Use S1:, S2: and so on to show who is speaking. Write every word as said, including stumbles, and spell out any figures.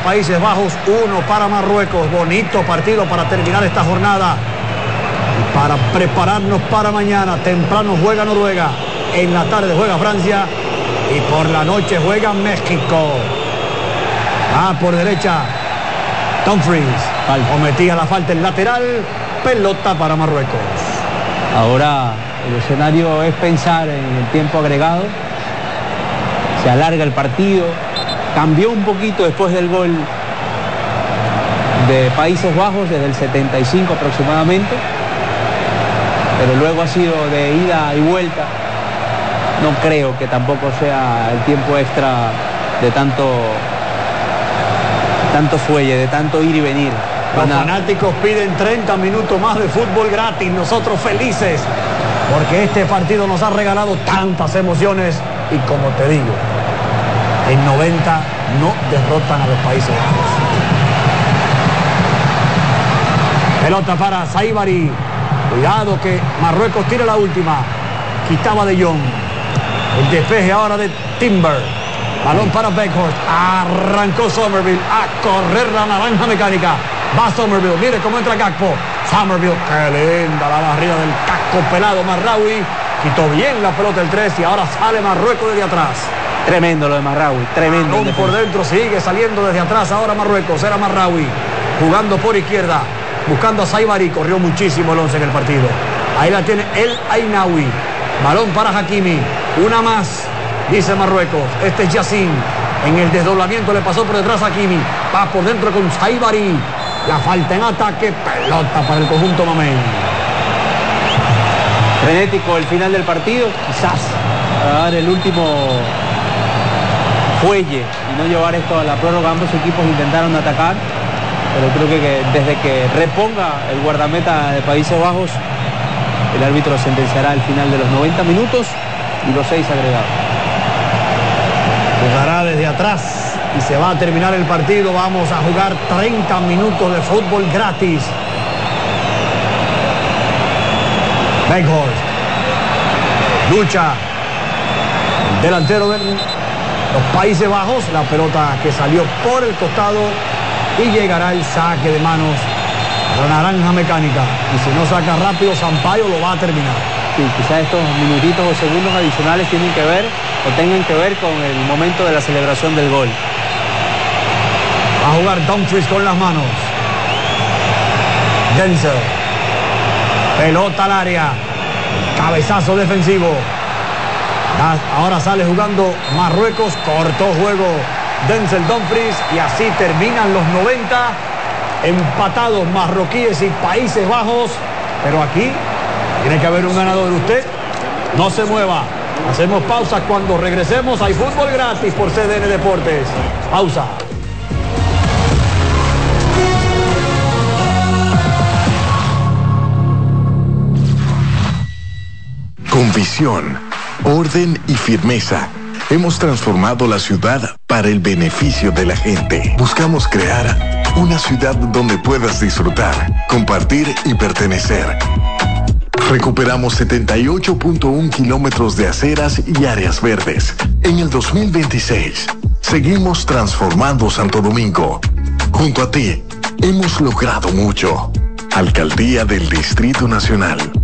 S1: Países Bajos, uno para Marruecos. Bonito partido para terminar esta jornada. Y para prepararnos para mañana. Temprano juega Noruega. En la tarde juega Francia. Y por la noche juega México. Ah, por derecha. Dumfries. Cometía la falta en lateral. Pelota para Marruecos.
S2: Ahora el escenario es pensar en el tiempo agregado. Se alarga el partido. Cambió un poquito después del gol de Países Bajos, desde el setenta y cinco aproximadamente. Pero luego ha sido de ida y vuelta. No creo que tampoco sea el tiempo extra de tanto, tanto fuelle, de tanto ir y venir.
S1: Los fanáticos piden treinta minutos más de fútbol gratis. Nosotros felices porque este partido nos ha regalado tantas emociones. Y como te digo, en noventa no derrotan a los Países Bajos. Pelota para Saibari. Cuidado que Marruecos tira la última. Quitaba de Jong. El despeje ahora de Timber. Balón para Weghorst. Arrancó Somerville a correr la naranja mecánica. Va Somerville. Mire cómo entra Gakpo. Somerville. Qué linda la barrida del casco pelado Marraoui. Quitó bien la pelota el tres y ahora sale Marruecos desde atrás.
S2: Tremendo lo de Marraoui. Tremendo.
S1: Balón por dentro. Sigue saliendo desde atrás ahora Marruecos. Era Marraoui. Jugando por izquierda. Buscando a Saibari. Corrió muchísimo el once en el partido. Ahí la tiene el Ainaoui. Balón para Hakimi. Una más, dice Marruecos. Este es Yassin. En el desdoblamiento le pasó por detrás a Hakimi. Va por dentro con Saibari. La falta en ataque. Pelota para el conjunto mamén.
S2: Frenético el final del partido. Quizás para dar el último fuelle y no llevar esto a la prórroga. Ambos equipos intentaron atacar. Pero creo que, que desde que reponga el guardameta de Países Bajos, el árbitro sentenciará el final de los noventa minutos y los seis agregados.
S1: Jugará desde atrás y se va a terminar el partido. Vamos a jugar treinta minutos de fútbol gratis. Weghorst. Lucha. El delantero de los Países Bajos. La pelota que salió por el costado. Y llegará el saque de manos a la naranja mecánica. Y si no saca rápido, Sampaio lo va a terminar.
S2: Sí, quizás estos minutitos o segundos adicionales tienen que ver o tengan que ver con el momento de la celebración del gol.
S1: Va a jugar Dumfries con las manos. Denzel. Pelota al área. Cabezazo defensivo. Ahora sale jugando Marruecos. Cortó juego Denzel Dumfries. Y así terminan los noventa. Empatados marroquíes y Países Bajos. Pero aquí tiene que haber un ganador. Usted no se mueva. Hacemos pausa. Cuando regresemos hay fútbol gratis por C D N Deportes. Pausa.
S3: Con visión, orden y firmeza, hemos transformado la ciudad para el beneficio de la gente. Buscamos crear una ciudad donde puedas disfrutar, compartir y pertenecer. Recuperamos setenta y ocho punto uno kilómetros de aceras y áreas verdes. En el dos mil veintiséis, seguimos transformando Santo Domingo. Junto a ti, hemos logrado mucho. Alcaldía del Distrito Nacional.